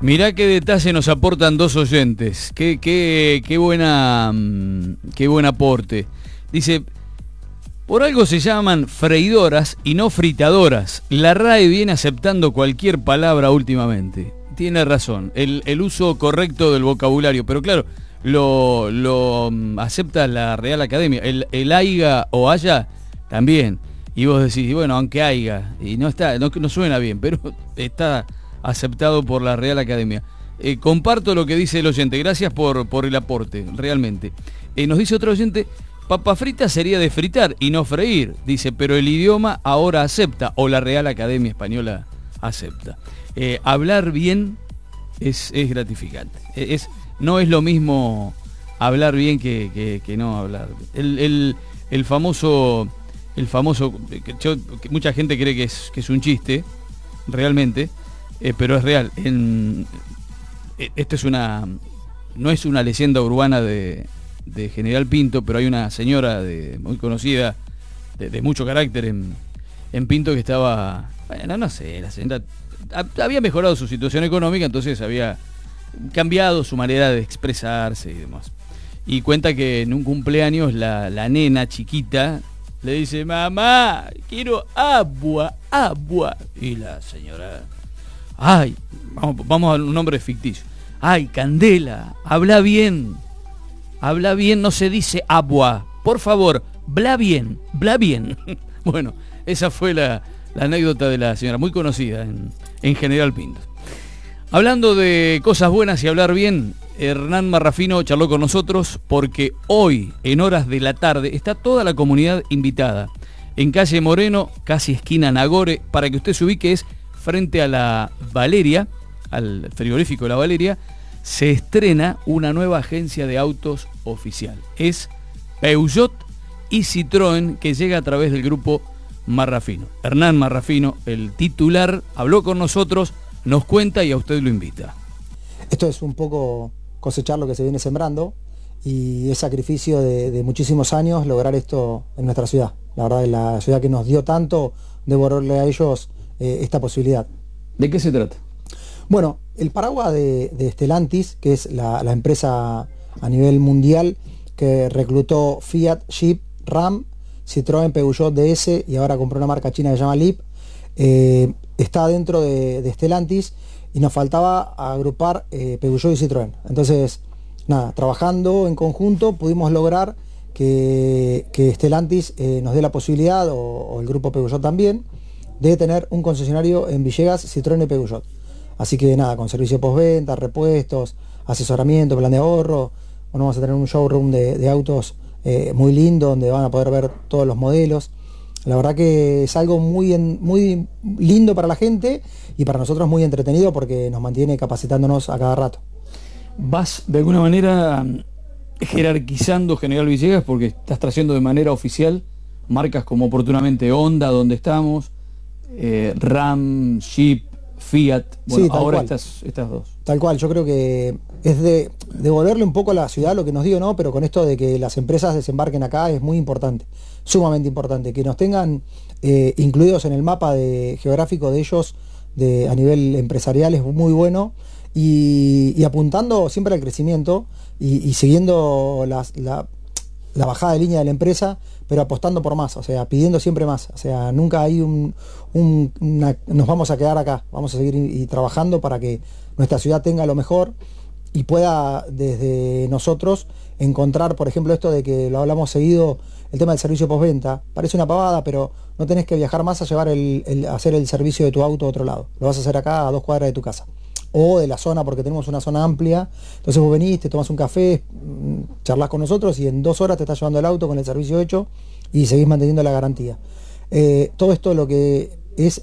Mirá qué detalle nos aportan dos oyentes. Qué buen aporte. Dice, por algo se llaman freidoras y no fritadoras. La RAE viene aceptando cualquier palabra últimamente. Tiene razón, el uso correcto del vocabulario, pero claro, lo acepta la Real Academia. El aiga o haya también. Y vos decís, bueno, aunque haya, y no suena bien, pero está aceptado por la Real Academia. Comparto lo que dice el oyente, gracias por el aporte, realmente. Nos dice otro oyente, papa frita sería de fritar y no freír, dice, pero el idioma ahora acepta, o la Real Academia Española acepta. Hablar bien es gratificante, no es lo mismo hablar bien que no hablar. El famoso, que mucha gente cree que es un chiste, realmente, pero es real. Esto no es una leyenda urbana de General Pinto, pero hay una señora muy conocida, de mucho carácter en Pinto, que estaba, bueno, no sé, la señora había mejorado su situación económica, entonces había cambiado su manera de expresarse y demás. Y cuenta que en un cumpleaños la nena chiquita le dice, mamá, quiero agua. Y la señora, ay, vamos a un nombre ficticio. Ay, Candela, habla bien, no se dice agua. Por favor, bla bien. Bueno, esa fue la anécdota de la señora, muy conocida en General Pinto. Hablando de cosas buenas y hablar bien, Hernán Marrafino charló con nosotros porque hoy, en horas de la tarde, está toda la comunidad invitada. En calle Moreno, casi esquina Nagore, para que usted se ubique, es frente a la Valeria, al frigorífico de la Valeria, se estrena una nueva agencia de autos oficial. Es Peugeot y Citroën, que llega a través del grupo Marrafino. Hernán Marrafino, el titular, habló con nosotros, nos cuenta y a usted lo invita. Esto es un poco cosechar lo que se viene sembrando y es sacrificio de muchísimos años lograr esto en nuestra ciudad. La verdad es la ciudad que nos dio tanto, devolverle a ellos esta posibilidad. ¿De qué se trata? Bueno, el paraguas de Stellantis, que es la empresa a nivel mundial que reclutó Fiat, Jeep, Ram, Citroën, Peugeot, DS y ahora compró una marca china que se llama Leap, está dentro de Stellantis y nos faltaba agrupar Peugeot y Citroën. Entonces, nada, trabajando en conjunto pudimos lograr que Stellantis nos dé la posibilidad, o el grupo Peugeot también, de tener un concesionario en Villegas, Citroën y Peugeot. Así que nada, con servicio postventa, repuestos, asesoramiento, plan de ahorro. Bueno, vamos a tener un showroom de autos muy lindo, donde van a poder ver todos los modelos. La verdad que es algo muy lindo para la gente y para nosotros muy entretenido porque nos mantiene capacitándonos a cada rato. ¿Vas de alguna manera jerarquizando General Villegas porque estás trayendo de manera oficial marcas como oportunamente Honda, donde estamos, Ram, Jeep, Fiat, bueno, sí, ahora estas dos? Tal cual, yo creo que es de devolverle un poco a la ciudad lo que nos dio, ¿no? Pero con esto de que las empresas desembarquen acá es muy importante, sumamente importante, que nos tengan incluidos en el mapa geográfico de ellos a nivel empresarial es muy bueno y apuntando siempre al crecimiento y siguiendo la bajada de línea de la empresa, pero apostando por más, o sea, pidiendo siempre más, o sea, nunca hay nos vamos a quedar acá, vamos a seguir trabajando para que nuestra ciudad tenga lo mejor y pueda desde nosotros encontrar, por ejemplo, esto de que lo hablamos seguido, el tema del servicio postventa, parece una pavada, pero no tenés que viajar más a llevar a hacer el servicio de tu auto a otro lado, lo vas a hacer acá a 2 cuadras de tu casa. O de la zona, porque tenemos una zona amplia, entonces vos venís, te tomás un café, charlas con nosotros y en 2 horas te estás llevando el auto con el servicio hecho y seguís manteniendo la garantía. Todo esto lo que es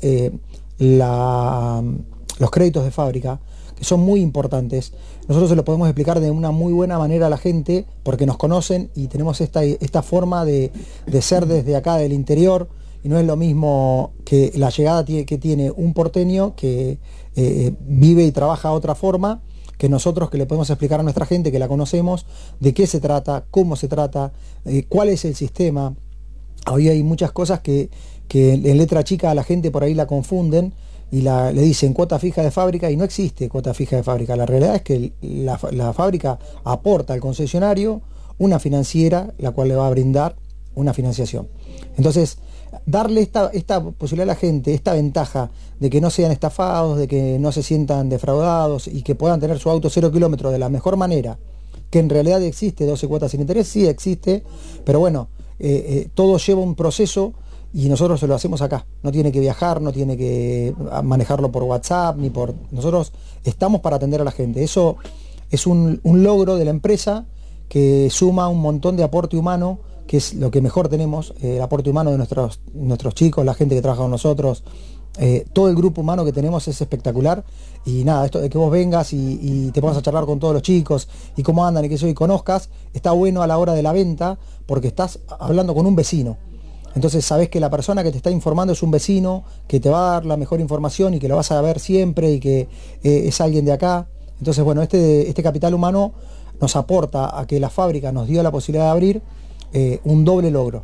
los créditos de fábrica, que son muy importantes, nosotros se lo podemos explicar de una muy buena manera a la gente, porque nos conocen y tenemos esta forma de ser desde acá del interior, y no es lo mismo que la llegada que tiene un porteño que vive y trabaja de otra forma, que nosotros que le podemos explicar a nuestra gente que la conocemos, de qué se trata, cómo se trata, cuál es el sistema. Hoy hay muchas cosas que en letra chica a la gente por ahí la confunden y le dicen cuota fija de fábrica, y no existe cuota fija de fábrica. La realidad es que la fábrica aporta al concesionario una financiera, la cual le va a brindar una financiación. Entonces, darle esta posibilidad a la gente, esta ventaja de que no sean estafados, de que no se sientan defraudados y que puedan tener su auto 0 kilómetros de la mejor manera, que en realidad existe 12 cuotas sin interés, sí existe, pero bueno, todo lleva un proceso y nosotros se lo hacemos acá. No tiene que viajar, no tiene que manejarlo por WhatsApp, ni por... Nosotros estamos para atender a la gente. Eso es un logro de la empresa que suma un montón de aporte humano, que es lo que mejor tenemos, el aporte humano de nuestros chicos, la gente que trabaja con nosotros, todo el grupo humano que tenemos es espectacular. Y nada, esto de que vos vengas y te pongas a charlar con todos los chicos y cómo andan y que eso, y conozcas, está bueno a la hora de la venta porque estás hablando con un vecino. Entonces sabés que la persona que te está informando es un vecino, que te va a dar la mejor información y que lo vas a ver siempre y que es alguien de acá. Entonces bueno, este capital humano nos aporta a que la fábrica nos dio la posibilidad de abrir un doble logro.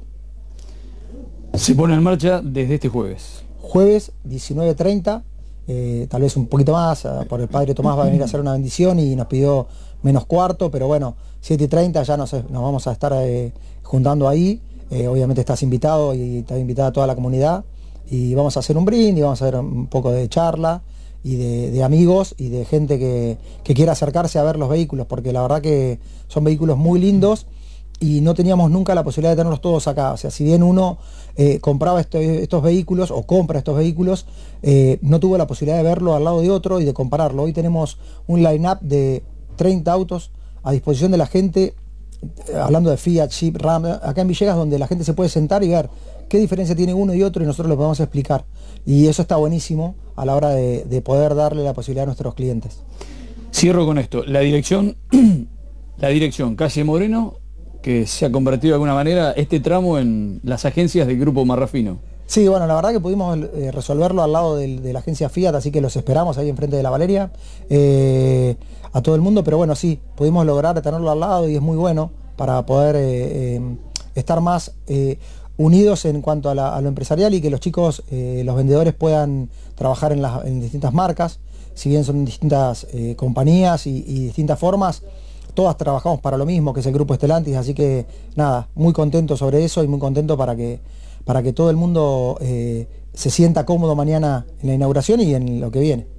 Se pone en marcha desde este jueves. Jueves 19:30, tal vez un poquito más, por el padre Tomás va a venir a hacer una bendición y nos pidió menos cuarto, pero bueno, 7:30 ya nos vamos a estar juntando ahí. Obviamente estás invitado y está invitada toda la comunidad y vamos a hacer un brindis, vamos a hacer un poco de charla y de amigos y de gente que quiera acercarse a ver los vehículos, porque la verdad que son vehículos muy lindos y no teníamos nunca la posibilidad de tenerlos todos acá. O sea, si bien uno compraba estos vehículos o compra estos vehículos, no tuvo la posibilidad de verlo al lado de otro y de compararlo. Hoy tenemos un line-up de 30 autos a disposición de la gente, hablando de Fiat, Jeep, Ram, acá en Villegas, donde la gente se puede sentar y ver qué diferencia tiene uno y otro y nosotros lo podemos explicar. Y eso está buenísimo a la hora de poder darle la posibilidad a nuestros clientes. Cierro con esto. La dirección calle Moreno, que se ha convertido de alguna manera este tramo en las agencias del Grupo Marrafino. Sí, bueno, la verdad que pudimos resolverlo al lado de la agencia Fiat, así que los esperamos ahí enfrente de la Valeria, a todo el mundo, pero bueno, sí, pudimos lograr tenerlo al lado y es muy bueno para poder estar más unidos en cuanto a lo empresarial y que los chicos, los vendedores puedan trabajar en distintas marcas, si bien son distintas compañías y distintas formas. Todas trabajamos para lo mismo, que es el Grupo Stellantis, así que nada, muy contento sobre eso y muy contento para que todo el mundo se sienta cómodo mañana en la inauguración y en lo que viene.